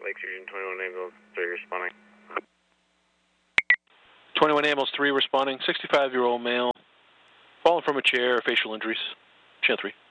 Lake Region 21 Ambulance 3 responding. 21 Ambulance 3 responding, 65-year-old male, fallen from a chair, facial injuries. Channel 3.